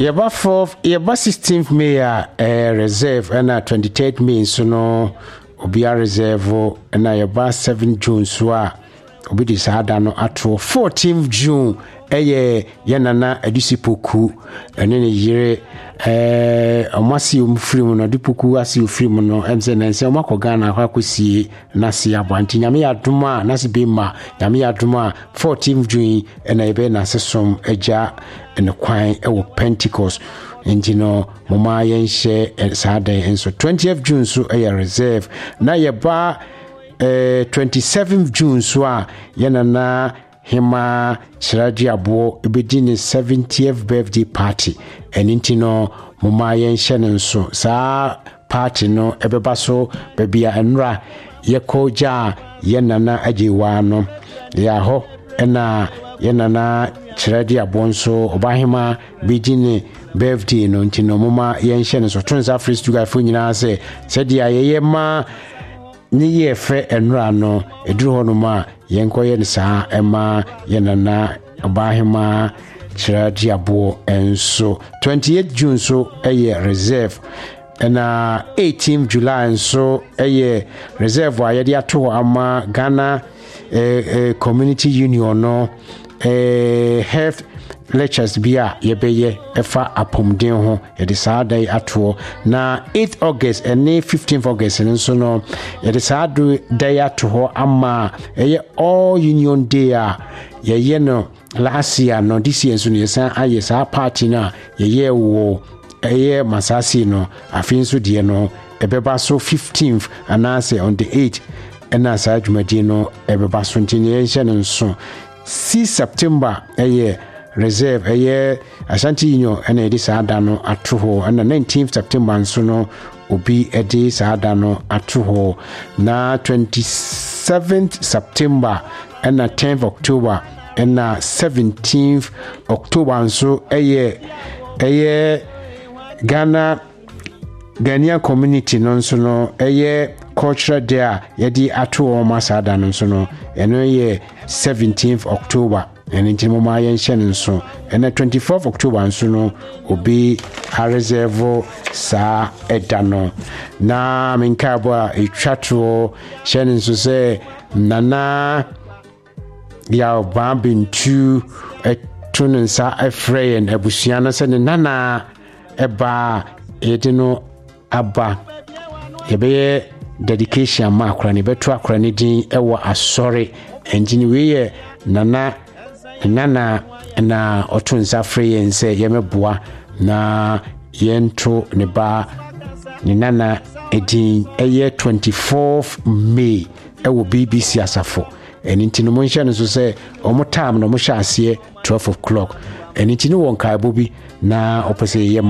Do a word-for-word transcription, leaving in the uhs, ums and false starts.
Yeba fourth, yeba sixteenth May a uh, reserve and a twenty-third May so no obi a reserve and a yeba seventh June so a obi di sada no ato fourteenth June eye yenana edisipoku ene ne yire eh omasi umfiri mu no dipoku asi ufiri mu no emse na nse omakoga na kwakosie na se abanti nyame yadoma na se bema nyame yadoma fourteenth June ena ebe na sesom eja ene kwan ewo Pentecost Engino mama yenhye saade enso twentieth June so eye reserve na yeba eh twenty-seventh June so a yenana Hima Shiraji Abo ebedi seventieth birthday party eninti no mama yenhye nso sa party no ebeba so bebia enra yekoja yenana ajiwa no ya ho ena yenana Shiraji Abo nso obahima bedi birthday no ntino mama yenhye nso Twins Africa Studio fo nyina se sedia yeyema ni yefe enra no eduru hono ma yenkoye ni saa ema yenana obahima Shiraji Abo enso twenty-eighth June so eye reserve na eighteenth July so eye reserve wa yede ato ama Ghana eh, eh, Community Union no eh, health lectures bia yebeye efa apomden ho yede saadai ato na eighth August and fifteenth August nso no yede saadu day ato ho ama eye all union day a yeye no last year no this year nso no yesa aye sa party na yeye wo eye masasi no afin so de no ebeba so fifteenth anase on the eighth ena sa adwumadi no ebeba so ntine yenhye nso sixth September eye reserve eye Ashanti Union ena edi saada no atoho ena nineteenth September nso no obi edi saada no atoho na twenty-seventh September ena tenth October ena seventeenth October nso eye eye Ghana Ghanaian community no nso no eye cultural day a yedi atoho ma saada no nso no eno ye seventeenth October and in Timoma Yenshen nso and twenty-fourth October nso no obi a reserve sa edano na minkabwa etwatro shen nso se nana ya bambintu etunen sa afrey and ebusiana se nana eba edino aba ebe dedication ma akra ne beto akra ne din ewo asori engine we nana nana na Twins Africa nse yemeboa na yento ne ba ni nana edin eye twenty-fourth May ewo B B C asafo eninti no monhye no so se omo time no mo hye ase twelve o'clock eninti no won kai bobi na opese ye